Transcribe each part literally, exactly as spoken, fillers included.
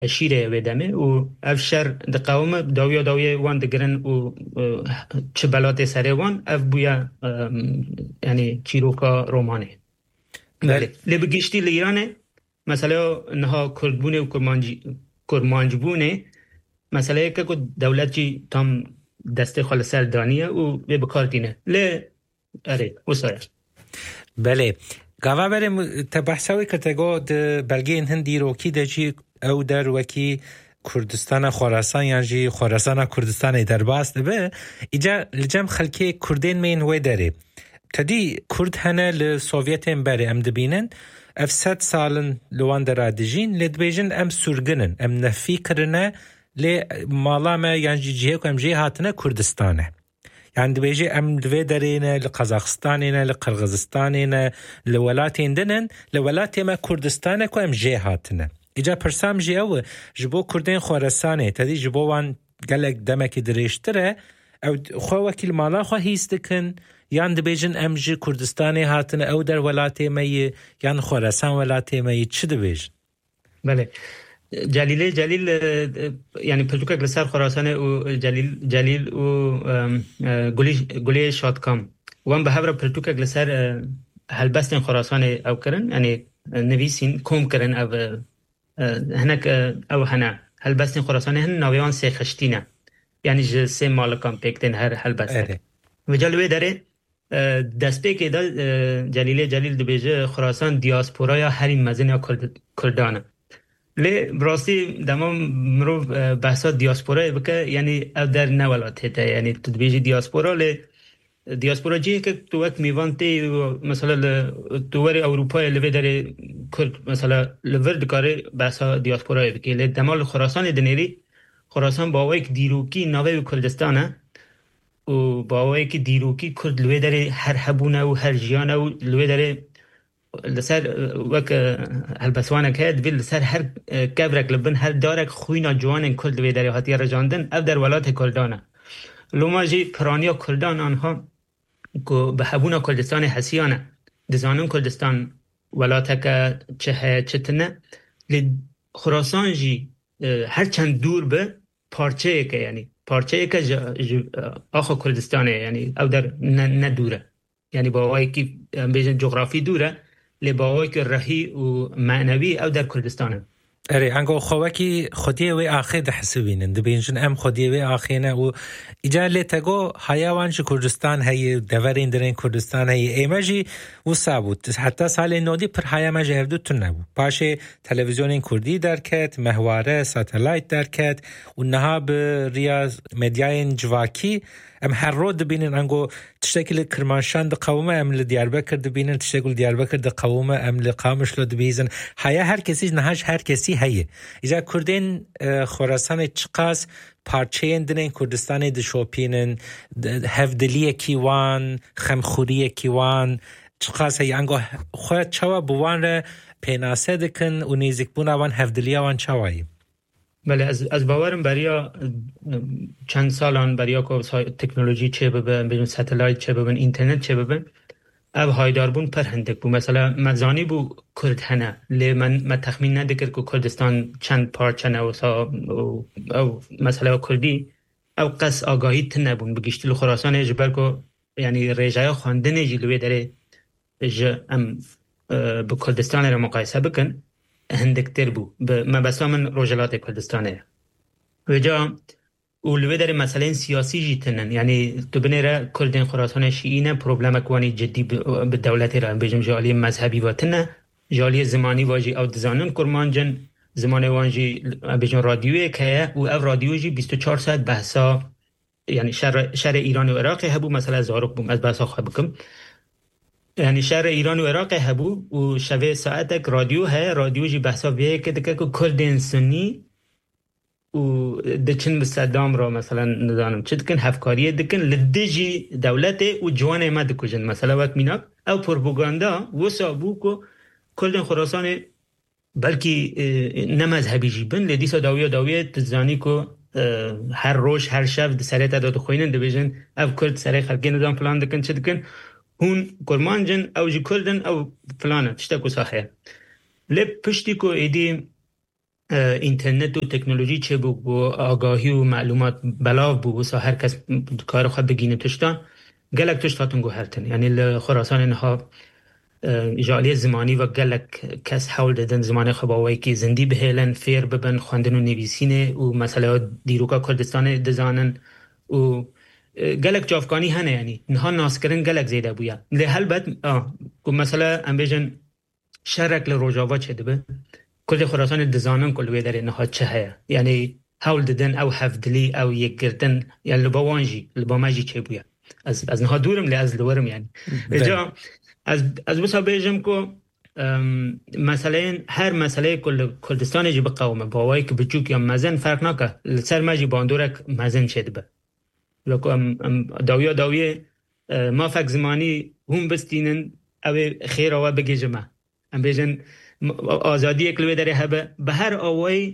شیره ودمه و افشر دقاوم داویا داویا وان دگرن و چه بلات سره وان اف بویا یعنی چیروکا رومانه. بله لبگشتی لیرانه مثلا نها کردبونه و کرمانجی کرمانجبونه مثلا که کو دولت چی تام دست خالصر دانیه و به بکار دینه ل اره وسایه. بله گاوا بریم تبحثوی کتگو د بلگین هندی روکی دجی او در وکی کردستان خراسان یعنی خراسان کردستان درباست به ایجا لجم خلکی کردین مین وی داره تدی کرد هنه لسوویت امبری ام دبینن افسد سالن لوان درادجین لدبیجن ام سرگنن ام نفی کرنه ل مالا ما یعنی جیه کم جیه هاتنه کردستانه يعني بيجي أم دوي دارينا لقزاقستانينا لقرغزستانينا لولاتين دنن لولاتي ما كردستانه كو أم جيهاتنا إجا برسام جي أو جبو كردين خورساني تدي جبو وان قالك دمكي دريشتره أو خو وكيل مالا خو هيستكن يعني دبيجن أم جي كردستاني هاتنا أو در ولاتي مي يعني خورسان ولاتي مي چه دبيجن؟ بله جلیل جلیل یعنی پلتوکا گلسر خراسانه و جلیل جلیل و گلی گلی شادکام وان به هر پلتوکا گلسر هلبستن خراسانه او کرن یعنی نویسین کوم کرن او هناك او هنا هلبستن خراسانه هن نویان سه خشتینه یعنی ج سه مالکان پکتن هر هلبستن و جلوه داره دسته که دا جلیل جلیل دبیجه خراسان دیاسپورا یا هرین مزن یا کردانه لی براستی دمام مرو بحثا دیاسپورا بکه یعنی او در نولات هتا یعنی تدبیجی دیاسپورا لی دیاسپورا جیه که تو وقت میوانتی مثلا دواری اروپای لوی داره کرد مثلا لور دکاره بحثا دیاسپورا بکه لی دمال خراسان دنیری خراسان با وی که دیروکی ناوی کردستانه و با وی که دیروکی کرد لوی داره هر حبونه و هر جیانه و لوی داره لسر وک هلبسوانه که دویل لسر هر کبرک لبن هر دارک خوینا جوان کرد لوی داره هاتی رجاندن او در ولات کردانه لوما جی پرانیا کردان آنها که به حبون کردستان حسیانه دزانون کردستان ولات که چه چتنه لی خراسان جی هر چند دور به پارچه که یعنی پارچه که آخو کردستانه یعنی او در ندوره یعنی با وای که بیشتر جغرافی دوره لباوی که رهی و معنوی او در کردستانه. اره انگو خواکی خودی و آخر ده حسابینن دبینجن ام خودی و آخرینه و اجازه تگو حیوانش کردستان هی دورین درین کردستان هی ایمجی و ثابت حتی سال نودی پر حیوان جهردو تنبو باشه تلویزیون کردی درکت محواره ساتلایت درکت و نهاب ریاض مدیاین جواکی ام هر رو دبینن انگو تشکیل کرمانشان د قومه ام ل دیاربکر دبینن تشکیل دیاربکر د قومه ام ل قامش ل دبیزن هيا هر کسی نهاش هر کسی هيا اذا کردین خراسان چقاس پارچین دنین کردستان د شوپینن هفدلیه کیوان خمخوریه کیوان چقاس هي انگو خو چوا بوان ر پیناسه دکن و نیزیک بونا وان هفدلیه وان چوایی. بله از از باورم بریا چند سالان بریا کو تکنولوژی چه ببن بجن ساتلایت چه ببن اینترنت چه ببن او هایداربون پر هندک بو مثلا مزانی بو کرد هنه لی من ما تخمین ندکر که کردستان چند پارچه او او, او مثلا کردی او قص آگاهی تنبون بگیشتی خراسان جبر کو یعنی رجای خواندن جلوی داره ج ام به کردستان را مقایسه بکن هندکتر بو ما بسا من روجلات کردستانه و جا اولوی داره مسئله سیاسی جیتنن یعنی تو بنیره کردین خراسان شیعینه پروبلم اکوانی جدی به دولتی را بجم جالی مذهبی واتنه جالی زمانی واجی او دزانن کرمانجن زمان وانجی بجم رادیوی که و او رادیو جی بیست و چهار ساعت بحثا یعنی شهر, شهر ایران و عراق هبو مثلا زارق بوم از بحثا خواه بکم یعنی شهر ایران و عراق هبو و شبه ساعتک رادیو ہے رادیو جی بحثا بیه که دکه که کردین سنی و دچن به صدام را مثلا ندانم چه دکن هفکاریه دکن لدجی دولته و جوانه ما دکوجن مثلا وقت میناک او پروپاگاندا و سابو که کردین خراسان بلکی نمذهبی جیبن لدیسا داویه داویه تزانی که هر روش هر شب سره تعداد خوینن دبیجن او کرد سره خلقی ندان فلان دکن چه دکن هون کرمانجن او جی کردن او فلانه تشتاکو صحیح لب پشتی کو ایدی اینترنت و تکنولوژی چه بود و آگاهی و معلومات بلاو بود و هر کس کار خود بگینه تشتان گلک تشتاتون گو هرتن یعنی لخراسان انها جالی زمانی و گلک کس حول دادن زمان خباوی که زندی بهیلن فیر ببن خواندن و نویسینه و مسئله دیروکا کردستان دزانن و گلک جافکانی هنه یعنی نها ناسکرن گلک زیده بویا لی هل بد آه مثلا ام بیجن شرک لروجاوا چه دبه کل خراسان دزانن کل ویدر نها چه هیا یعنی حول دادن او حفدلی او یک گردن یعنی لبا وانجی لبا ماجی چه بویا از از نها دورم لی از لورم یعنی اجا از از بسا بیجم که مثلا هر مسئله کل کردستان جی بقومه باوایی که بچوک یا مزن فرق نکه سر ماجی باندورک مزن چه دبه لکه ام داویا داویه ما فک زمانی هم بستینن او خیر آوا بگی جمع ام بیجن آزادی اکلوی داره هبه به هر آوای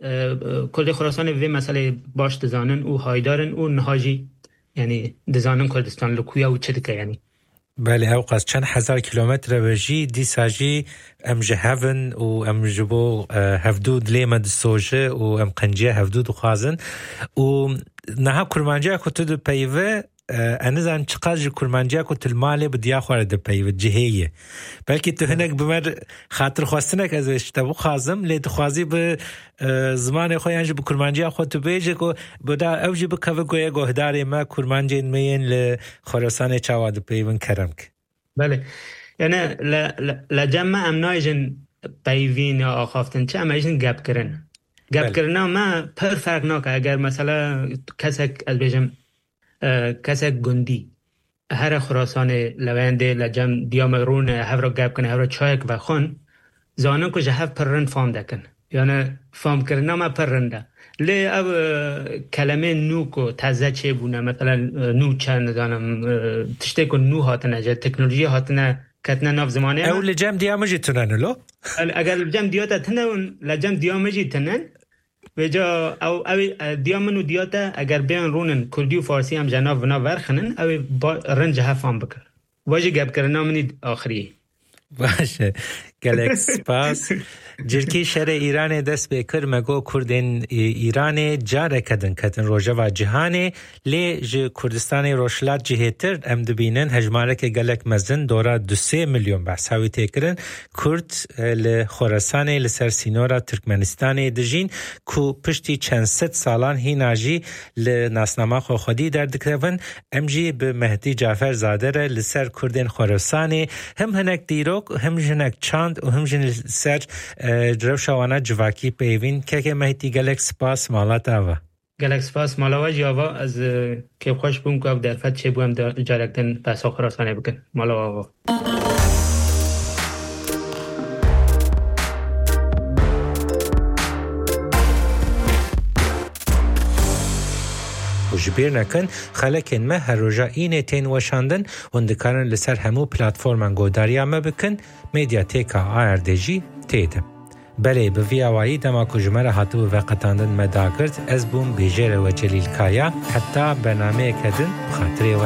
کل خراسان وی مسئله باش دزانن و هایدارن و نهاجی یعنی دزانن کردستان لکویا و چه دکه یعنی بله او قصد چند هزار کیلومتر بجی دی ساجی ام جهون و ام جبو هفدود لیمد سوجه و ام قنجه هفدود خوازن و نها کرمانجه که تو دو پیوه انزان چقدر کرمانجه که تلماله بدیا خوارد دو پیوه جهیه بلکه تو هنک بمر خاطر خواستنک از اشتبو خوازم لید خوازی به زمان خویانج به کرمانجه خود تو بیجه که بدا اوجی به کوه گویه گوهداری ما کرمانجه میین لخراسان چاواد پیون کرم که بله یعنی لجمع امنایجن پیوین یا آخافتن چه امایجن گب کرن گب کرن ما پر فرق ناکه اگر مثلا کسک از بیجم کسک گندی هر خراسان لونده لجم دیامرون هفرا گب کنه هفرا چایک و خون زانن که جهف پررن فام دکن یعنی فام کرن ما پررنده لی او کلمه نو کو تازه چه بونه مثلا نو چند دانم تشته کن نو هاتنه جا تکنولوژی هاتنه کتنه ناف زمانه او لجم دیامجی تنن لو؟ اگر لجم دیاتا تنن لجم دیامجی تنن و جا او او دیامن و دیاتا اگر بیان رونن کردی و فارسی هم جناب ونا ورخنن او رنج هفام بکر واجه گب کرنا منی آخری باشه گلک سپاس جرکی شهر ایران دست به کر مگو کردن ایران جاره کدن کدن روژه و جهانه لی جه کردستان روشلات جهتر ام دبینن هجماره که گلک مزن دورا دو سه میلیون بحث هاوی تکرن کرد لخوراسان لسر سینورا ترکمنستان دجین کو پشتی چند ست سالان هی ناجی لناسنامه خو خودی در دکرون ام جی به مهدی جعفر زادره لسر کردن خوراسان هم هنک دیروک هم جنک چاند و هم جن سر روشوانا جواکی پیوین که که مهدی گلک سپاس مالات آوا گلک سپاس مالاوا جاوا از که خوش بوم که در فت چه بوم در جارکتن پاسا خراسانه بکن مالاوا آوا و جبیر نکن خلکن ما هر روژا اینه تین وشاندن وندکارن لسر همو پلاتفورمان گوداریا ما بکن میدیاتیکا آر دی جی تیدم بله به وی آوایی دما کجمره هاتو و قطاندن مداگرد از بوم بیجره و جلیل کایا حتی برنامه کدن بخاطره و